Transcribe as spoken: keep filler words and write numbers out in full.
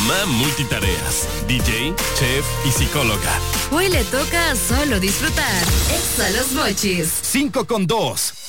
Mamá multitareas, D J, chef y psicóloga. Hoy le toca solo disfrutar. Exa Los Mochis. Cinco con dos.